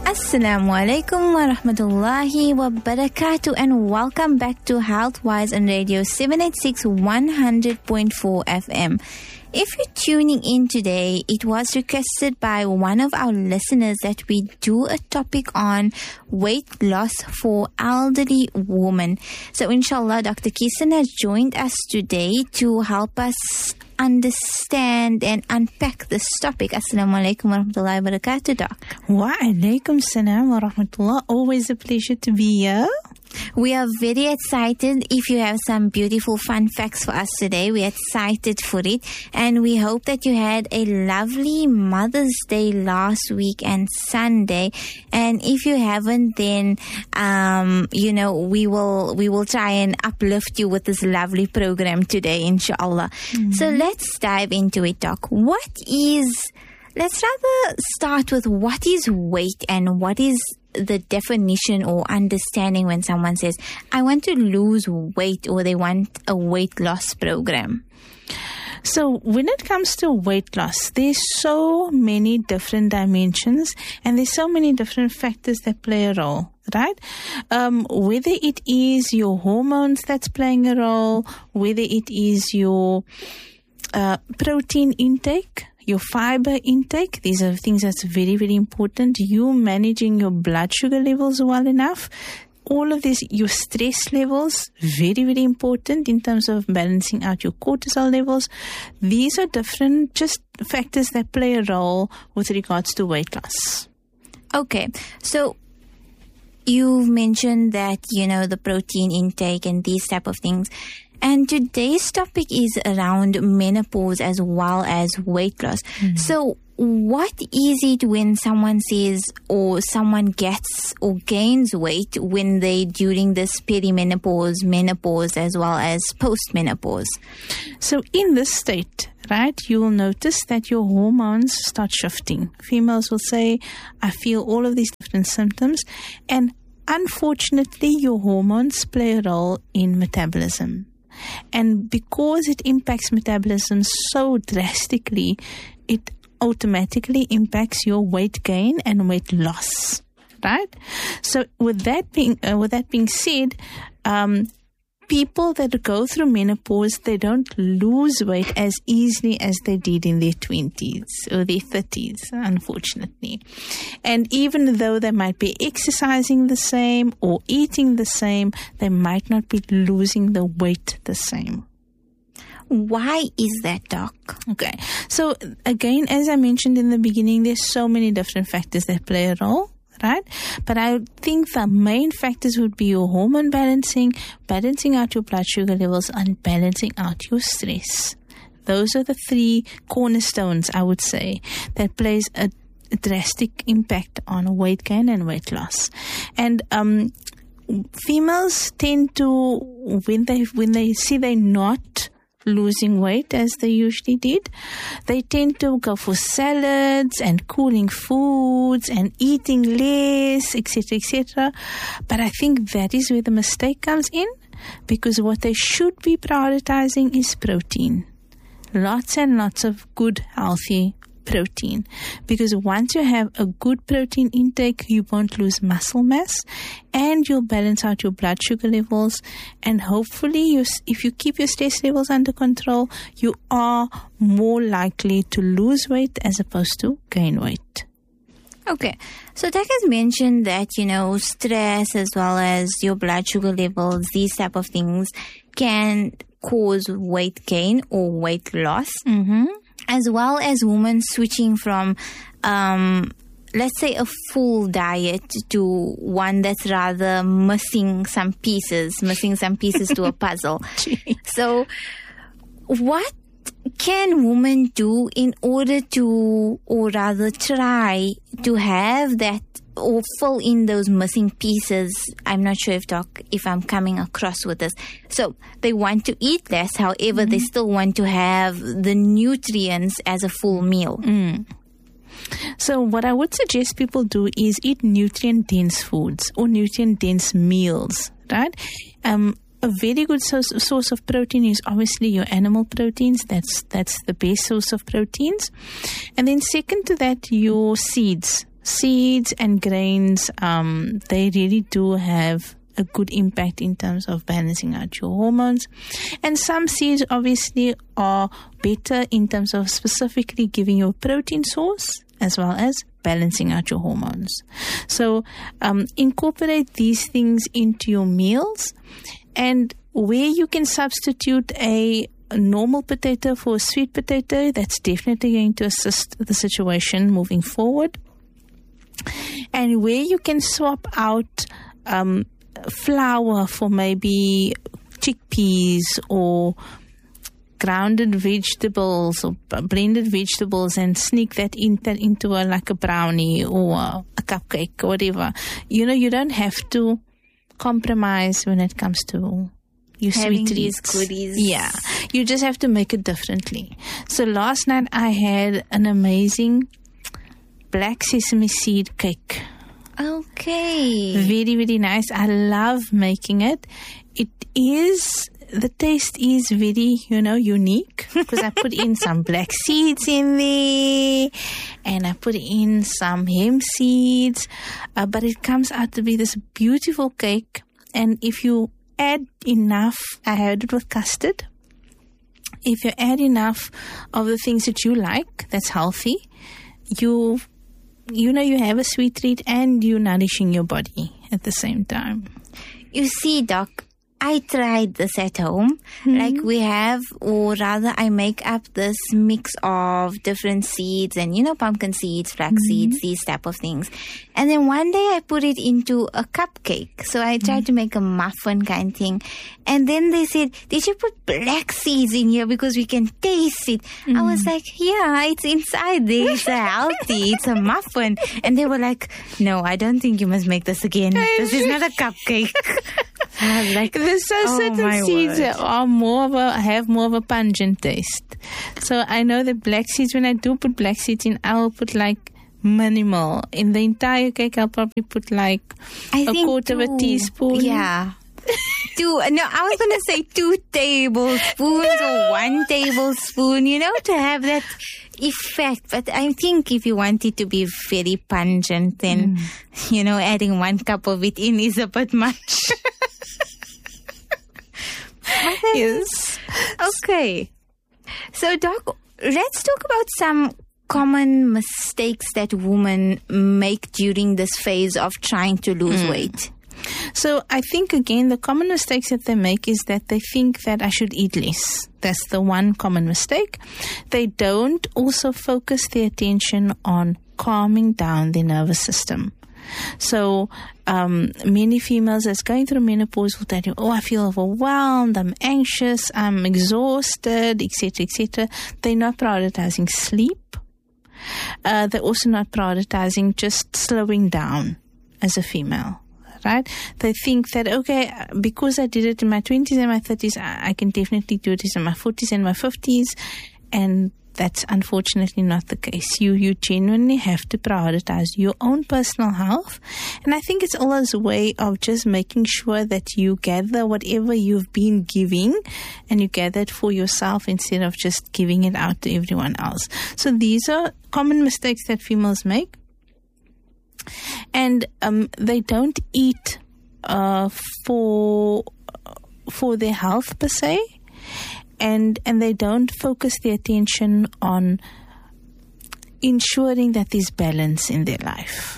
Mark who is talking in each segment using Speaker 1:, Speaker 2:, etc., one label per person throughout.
Speaker 1: Assalamu alaikum wa rahmatullahi wa barakatuh, and welcome back to Healthwise on Radio 786 100.4 FM. If you're tuning in today, it was requested by one of our listeners that we do a topic on weight loss for elderly women. So inshallah, Dr. Keeson has joined us today to help us understand and unpack this topic. Assalamu alaikum wa rahmatullahi wa barakatuh, Doc.
Speaker 2: Wa alaikum salam wa rahmatullah. Always a pleasure to be here.
Speaker 1: We are very excited. If you have some beautiful fun facts for us today, we're excited for it. And we hope that you had a lovely Mother's Day last week and Sunday. And if you haven't, then, we will try and uplift you with this lovely program today, inshallah. Mm-hmm. So let's dive into it, Doc. Let's rather start with what is weight and what is the definition or understanding when someone says, I want to lose weight, or they want a weight loss program.
Speaker 2: So when it comes to weight loss, there's so many different dimensions and there's so many different factors that play a role, right? Whether it is your hormones that's playing a role, whether it is your protein intake, your fiber intake, these are things that's very, very important. You managing your blood sugar levels well enough. All of this, your stress levels, very, very important in terms of balancing out your cortisol levels. These are different just factors that play a role with regards to weight loss.
Speaker 1: Okay, so you've mentioned that, the protein intake and these type of things. And today's topic is around menopause as well as weight loss. Mm-hmm. So what is it when someone says or someone gets or gains weight when they during this perimenopause, menopause as well as postmenopause?
Speaker 2: So in this state, right, you will notice that your hormones start shifting. Females will say, I feel all of these different symptoms, and unfortunately your hormones play a role in metabolism. And because it impacts metabolism so drastically, it automatically impacts your weight gain and weight loss, right? So with that being said, people that go through menopause, they don't lose weight as easily as they did in their 20s or their 30s, unfortunately. And even though they might be exercising the same or eating the same, they might not be losing the weight the same.
Speaker 1: Why is that, Doc?
Speaker 2: Okay. So again, as I mentioned in the beginning, there's so many different factors that play a role, right? But I think the main factors would be your hormone balancing out your blood sugar levels, and balancing out your stress. Those are the three cornerstones, I would say, that plays a drastic impact on weight gain and weight loss. And females tend to, when they see they're not losing weight as they usually did, they tend to go for salads and cooling foods and eating less, etc., etc. But I think that is where the mistake comes in, because what they should be prioritizing is protein. Lots and lots of good, healthy protein, because once you have a good protein intake, you won't lose muscle mass and you'll balance out your blood sugar levels, and hopefully if you keep your stress levels under control, you are more likely to lose weight as opposed to gain weight.
Speaker 1: Okay, so Doc has mentioned that, stress as well as your blood sugar levels, these type of things can cause weight gain or weight loss.
Speaker 2: Mm-hmm.
Speaker 1: As well as women switching from, let's say, a full diet to one that's rather missing some pieces to a puzzle. So what can women do in order to, or rather try to have that or fill in those missing pieces? I'm not sure if I'm coming across with this. So they want to eat less, however, they still want to have the nutrients as a full meal.
Speaker 2: So what I would suggest people do is eat nutrient-dense foods or nutrient-dense meals, right? A very good source of protein is obviously your animal proteins. That's the best source of proteins. And then second to that, your seeds. seeds and grains, they really do have a good impact in terms of balancing out your hormones. And some seeds obviously are better in terms of specifically giving you a protein source as well as balancing out your hormones. So incorporate these things into your meals, and where you can substitute a normal potato for a sweet potato, that's definitely going to assist the situation moving forward. And where you can swap out flour for maybe chickpeas or grounded vegetables or blended vegetables and sneak that into like a brownie or a cupcake or whatever. You don't have to compromise when it comes to your
Speaker 1: having
Speaker 2: sweet
Speaker 1: these
Speaker 2: treats.
Speaker 1: goodies.
Speaker 2: Yeah, you just have to make it differently. So last night I had an amazing black sesame seed cake.
Speaker 1: Okay.
Speaker 2: Very, very nice. I love making it. The taste is very, unique, because I put in some black seeds in there and I put in some hemp seeds, but it comes out to be this beautiful cake. And if you add enough, I had it with custard. If you add enough of the things that you like, that's healthy, you have a sweet treat and you're nourishing your body at the same time.
Speaker 1: You see, Doc, I tried this at home. Like we have, or rather I make up this mix of different seeds and, pumpkin seeds, flax seeds, these type of things. And then one day I put it into a cupcake. So I tried to make a muffin kind thing. And then they said, did you put black seeds in here because we can taste it? I was like, yeah, it's inside there. It's healthy. It's a muffin. And they were like, no, I don't think you must make this again. This is not a cupcake. So I was like,
Speaker 2: there's certain seeds that are have more of a pungent taste. So I know that black seeds, when I do put black seeds in, I will put like minimal. In the entire cake, I'll probably put like a quarter of a teaspoon.
Speaker 1: Yeah. I was going to say 2 tablespoons or 1 tablespoon, to have that effect. But I think if you want it to be very pungent, then, adding 1 cup of it in is a bit much.
Speaker 2: Yes.
Speaker 1: Okay. So, Doc, let's talk about some common mistakes that women make during this phase of trying to lose weight.
Speaker 2: So I think, again, the common mistakes that they make is that they think that I should eat less. That's the one common mistake. They don't also focus their attention on calming down their nervous system. So many females that's going through menopause will tell you, I feel overwhelmed, I'm anxious, I'm exhausted, etc., etc. They're not prioritizing sleep. They're also not prioritizing just slowing down as a female. Right? They think that, okay, because I did it in my 20s and my 30s, I can definitely do this in my 40s and my 50s. And that's unfortunately not the case. You genuinely have to prioritize your own personal health. And I think it's always a way of just making sure that you gather whatever you've been giving and you gather it for yourself instead of just giving it out to everyone else. So these are common mistakes that females make. And they don't eat for their health per se, and they don't focus their attention on ensuring that there's balance in their life.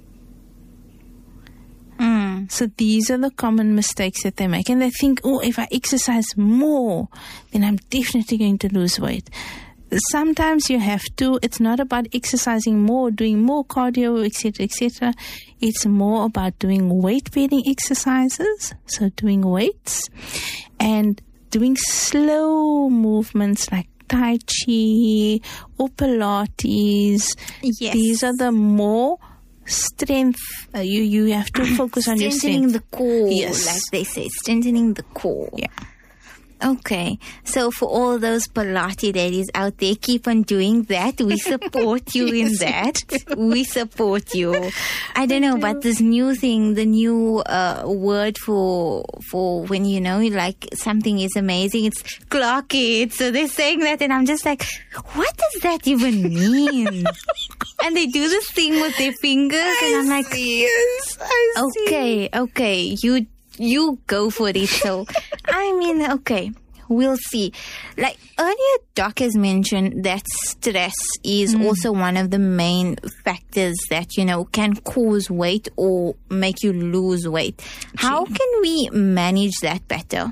Speaker 2: So these are the common mistakes that they make, and they think, if I exercise more, then I'm definitely going to lose weight. Sometimes you have to. It's not about exercising more, doing more cardio, etc., etc. It's more about doing weight-bearing exercises, so doing weights, and doing slow movements like Tai Chi or Pilates.
Speaker 1: Yes.
Speaker 2: These are the more strength. You have to focus on your strength.
Speaker 1: Strengthening the core,
Speaker 2: yes,
Speaker 1: like they say, strengthening the core.
Speaker 2: Yeah.
Speaker 1: Okay, so for all those Pilates ladies out there, keep on doing that. We support you in that. We support you. I don't know, but this new thing, the new word for when like something is amazing, it's clock it. So they're saying that, and I'm just like, what does that even mean? And they do this thing with their fingers, and I'm like,
Speaker 2: yes, I see.
Speaker 1: Okay, you go for it. So, I mean, okay, we'll see. Like earlier, Doc has mentioned that stress is also one of the main factors that, can cause weight or make you lose weight. How can we manage that better?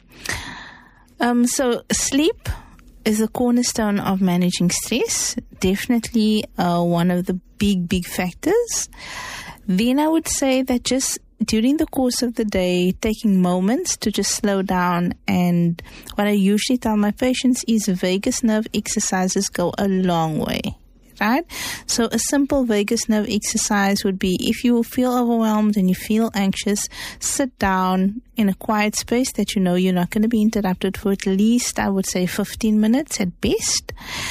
Speaker 2: So sleep is a cornerstone of managing stress. Definitely one of the big factors. Then I would say that just during the course of the day, taking moments to just slow down. And what I usually tell my patients is vagus nerve exercises go a long way. Right? So a simple vagus nerve exercise would be, if you feel overwhelmed and you feel anxious, sit down in a quiet space that you know you're not going to be interrupted for at least, I would say, 15 minutes at best.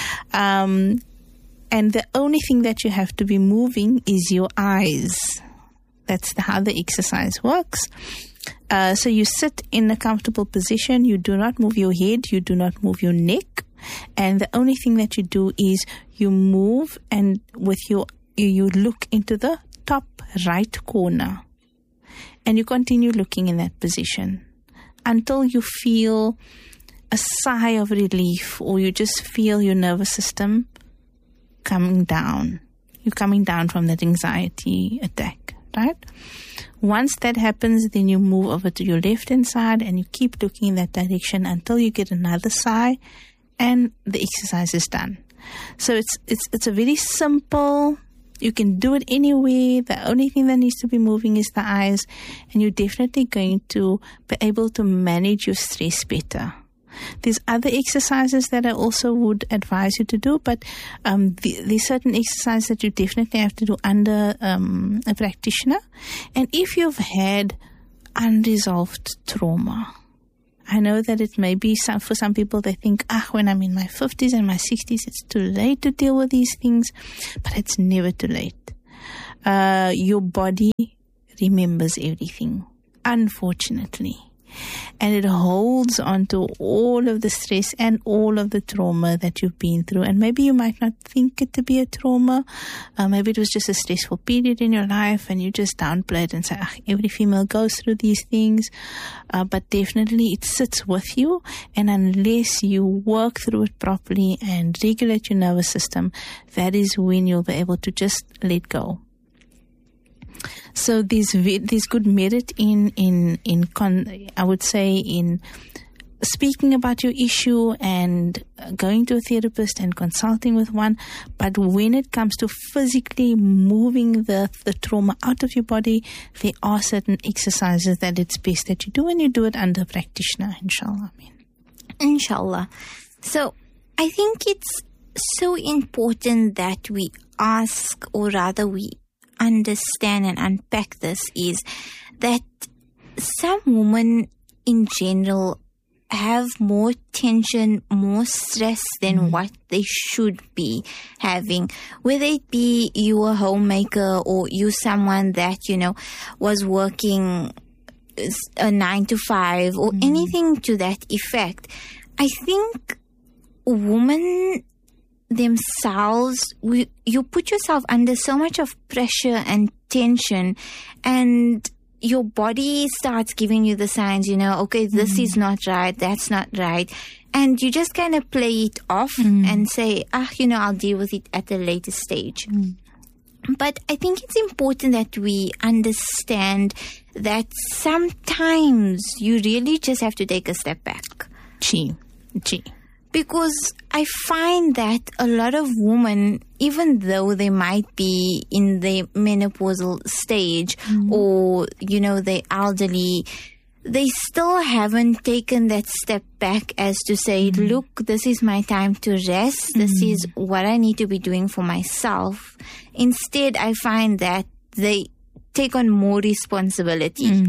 Speaker 2: And the only thing that you have to be moving is your eyes. That's how the exercise works. So you sit in a comfortable position. You do not move your head. You do not move your neck. And the only thing that you do is you move, and with you look into the top right corner, and you continue looking in that position until you feel a sigh of relief, or you just feel your nervous system coming down. You're coming down from that anxiety attack, right? Once that happens, then you move over to your left-hand side and you keep looking in that direction until you get another sigh, and the exercise is done. So it's a very simple, you can do it anywhere. The only thing that needs to be moving is the eyes, and you're definitely going to be able to manage your stress better. There's other exercises that I also would advise you to do, but there's certain exercises that you definitely have to do under a practitioner. And if you've had unresolved trauma, I know that it may be for some people, they think, when I'm in my 50s and my 60s, it's too late to deal with these things. But it's never too late. Your body remembers everything, unfortunately. And it holds on to all of the stress and all of the trauma that you've been through. And maybe you might not think it to be a trauma. Maybe it was just a stressful period in your life and you just downplay it and say, every female goes through these things. But definitely it sits with you. And unless you work through it properly and regulate your nervous system, that is when you'll be able to just let go. So there's good merit in I would say in speaking about your issue and going to a therapist and consulting with one. But when it comes to physically moving the trauma out of your body, there are certain exercises that it's best that you do, and you do it under a practitioner, inshallah.
Speaker 1: Inshallah. So I think it's so important that we ask, or rather we understand and unpack this, is that some women in general have more tension, more stress than what they should be having. Whether it be you a homemaker or you someone that, was working a 9 to 5 or anything to that effect. I think women themselves, you put yourself under so much of pressure and tension, and your body starts giving you the signs, okay, this is not right, that's not right. And you just kind of play it off and say, I'll deal with it at a later stage. But I think it's important that we understand that sometimes you really just have to take a step back.
Speaker 2: Gee.
Speaker 1: Because I find that a lot of women, even though they might be in the menopausal stage or, they're elderly, they still haven't taken that step back as to say, look, this is my time to rest. This is what I need to be doing for myself. Instead, I find that they take on more responsibility.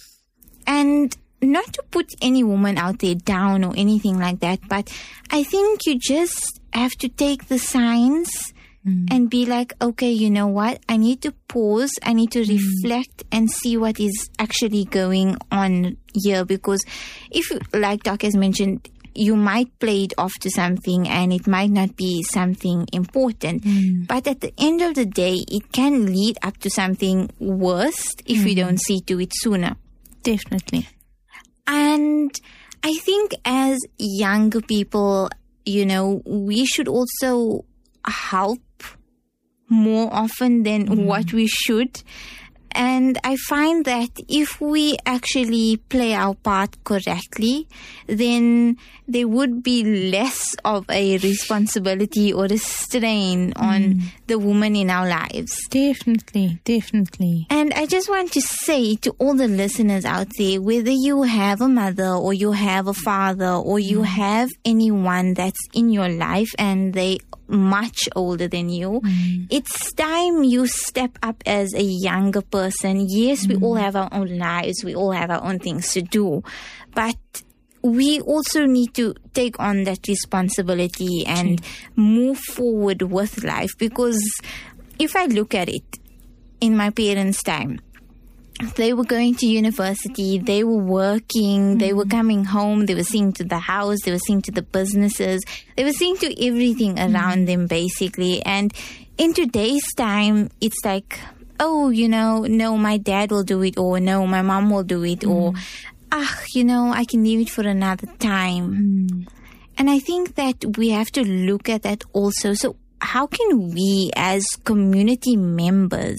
Speaker 1: And not to put any woman out there down or anything like that, but I think you just have to take the signs and be like, okay, you know what? I need to pause. I need to reflect and see what is actually going on here. Because if, like Doc has mentioned, you might play it off to something and it might not be something important. But at the end of the day, it can lead up to something worse if we don't see to it sooner.
Speaker 2: Definitely.
Speaker 1: And I think as younger people, we should also help more often than what we should. And I find that if we actually play our part correctly, then there would be less of a responsibility or a strain on the woman in our lives.
Speaker 2: Definitely.
Speaker 1: And I just want to say to all the listeners out there, whether you have a mother or you have a father or you have anyone that's in your life and they much older than you, it's time you step up as a younger person. Yes, we all have our own lives, we all have our own things to do, but we also need to take on that responsibility and move forward with life. Because if I look at it, in my parents' time, they were going to university, they were working, they were coming home, they were seeing to the house, they were seeing to the businesses, they were seeing to everything around them basically. And in today's time, it's like, oh, no, my dad will do it, or no, my mom will do it, or I can leave it for another time. And I think that we have to look at that also. So how can we as community members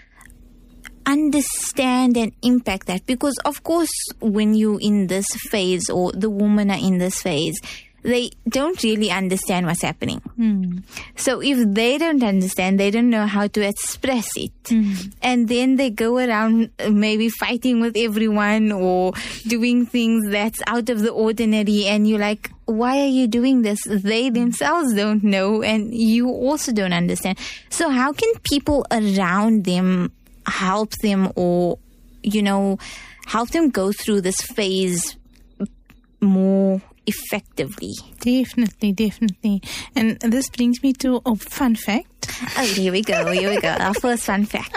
Speaker 1: understand and impact that? Because of course, when you're in this phase, or the women are in this phase, they don't really understand what's happening. So if they don't understand, they don't know how to express it. And then they go around maybe fighting with everyone or doing things that's out of the ordinary. And you're like, why are you doing this? They themselves don't know, and you also don't understand. So how can people around them help them, or, help them go through this phase more effectively?
Speaker 2: Definitely. And this brings me to a fun fact.
Speaker 1: Oh, here we go. Our first fun fact.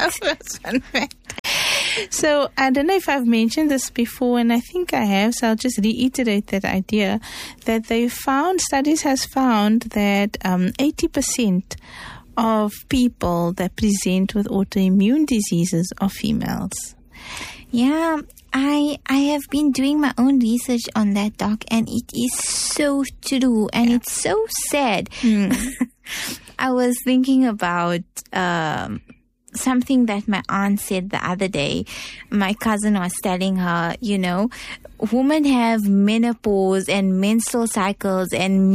Speaker 2: So I don't know if I've mentioned this before, and I think I have, so I'll just reiterate that idea, that studies has found that 80% of people that present with autoimmune diseases are females.
Speaker 1: Yeah, I have been doing my own research on that, Doc, and it is so true, and it's so sad. I was thinking about something that my aunt said the other day. My cousin was telling her, women have menopause and menstrual cycles and